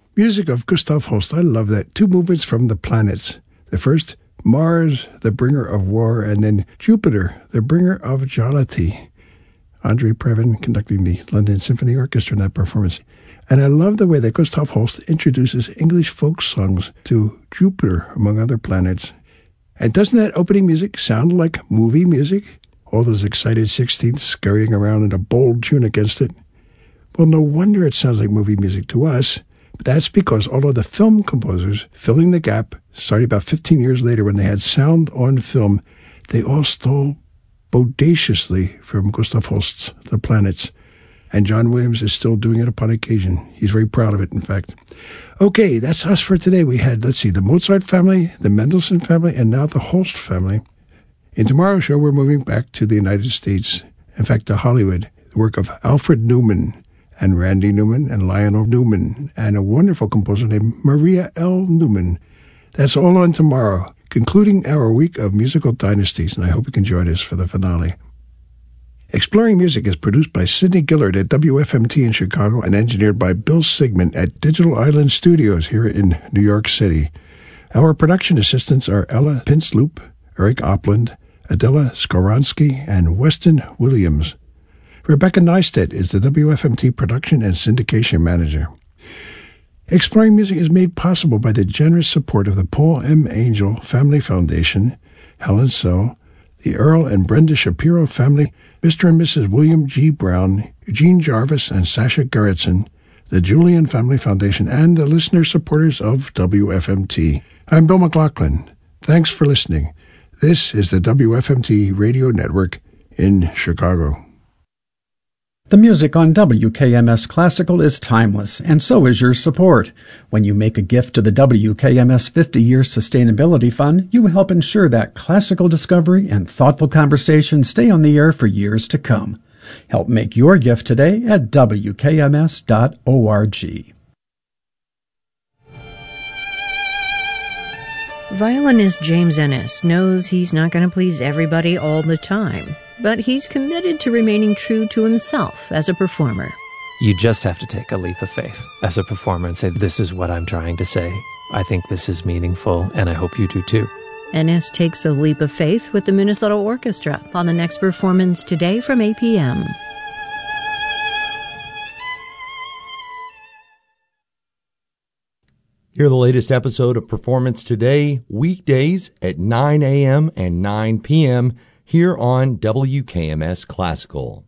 Music of Gustav Holst. I love that. Two movements from the planets. The first, Mars, the bringer of war, and then Jupiter, the bringer of jollity. Andre Previn conducting the London Symphony Orchestra in that performance. And I love the way that Gustav Holst introduces English folk songs to Jupiter, among other planets. And doesn't that opening music sound like movie music? All those excited 16ths scurrying around in a bold tune against it. Well, no wonder it sounds like movie music to us. But that's because all of the film composers filling the gap, starting about 15 years later when they had sound on film, they all stole bodaciously from Gustav Holst's The Planets. And John Williams is still doing it upon occasion. He's very proud of it, in fact. Okay, that's us for today. We had, the Mozart family, the Mendelssohn family, and now the Holst family. In tomorrow's show, we're moving back to the United States, in fact, to Hollywood, the work of Alfred Newman and Randy Newman and Lionel Newman, and a wonderful composer named Maria L. Newman. That's all on tomorrow, concluding our week of musical dynasties, and I hope you can join us for the finale. Exploring Music is produced by Sidney Gillard at WFMT in Chicago and engineered by Bill Sigmund at Digital Island Studios here in New York City. Our production assistants are Ella Pinsloop, Eric Opland, Adela Skoronsky, and Weston Williams. Rebecca Neistat is the WFMT production and syndication manager. Exploring Music is made possible by the generous support of the Paul M. Angel Family Foundation, Helen So, the Earl and Brenda Shapiro family, Mr. and Mrs. William G. Brown, Eugene Jarvis, and Sasha Gerritsen, the Julian Family Foundation, and the listener supporters of WFMT. I'm Bill McLaughlin. Thanks for listening. This is the WFMT Radio Network in Chicago. The music on WKMS Classical is timeless, and so is your support. When you make a gift to the WKMS 50-Year Sustainability Fund, you help ensure that classical discovery and thoughtful conversation stay on the air for years to come. Help make your gift today at WKMS.org. Violinist James Ennis knows he's not going to please everybody all the time, but he's committed to remaining true to himself as a performer. You just have to take a leap of faith as a performer and say, this is what I'm trying to say. I think this is meaningful, and I hope you do too. Ennis takes a leap of faith with the Minnesota Orchestra on the next performance today from 8 p.m. Hear the latest episode of Performance Today, weekdays at 9 a.m. and 9 p.m. here on WKMS Classical.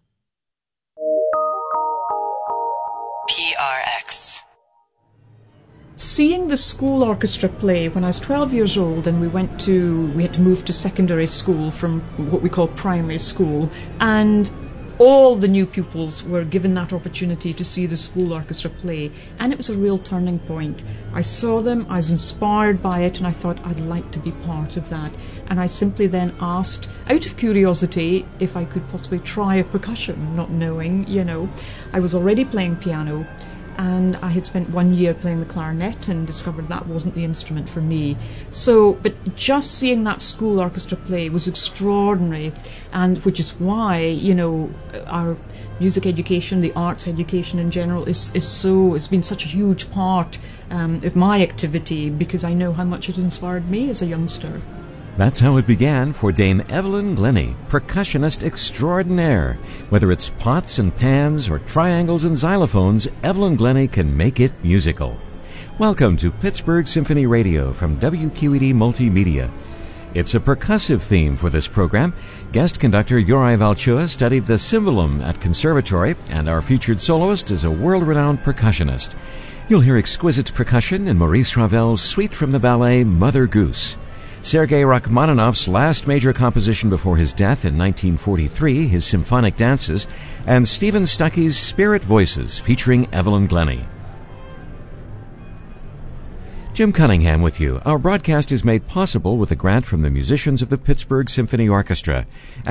PRX. Seeing the school orchestra play when I was 12 years old, and we had to move to secondary school from what we call primary school, and all the new pupils were given that opportunity to see the school orchestra play, and it was a real turning point. I saw them, I was inspired by it, and I thought I'd like to be part of that. And I simply then asked, out of curiosity, if I could possibly try a percussion, not knowing, I was already playing piano, and I had spent 1 year playing the clarinet and discovered that wasn't the instrument for me. But just seeing that school orchestra play was extraordinary, and which is why, our music education, the arts education in general, has been such a huge part of my activity, because I know how much it inspired me as a youngster. That's how it began for Dame Evelyn Glennie, percussionist extraordinaire. Whether it's pots and pans or triangles and xylophones, Evelyn Glennie can make it musical. Welcome to Pittsburgh Symphony Radio from WQED Multimedia. It's a percussive theme for this program. Guest conductor Yuri Valchua studied the cymbalum at Conservatory, and our featured soloist is a world-renowned percussionist. You'll hear exquisite percussion in Maurice Ravel's suite from the ballet Mother Goose. Sergei Rachmaninoff's last major composition before his death in 1943, his Symphonic Dances, and Stephen Stuckey's Spirit Voices featuring Evelyn Glennie. Jim Cunningham with you. Our broadcast is made possible with a grant from the musicians of the Pittsburgh Symphony Orchestra.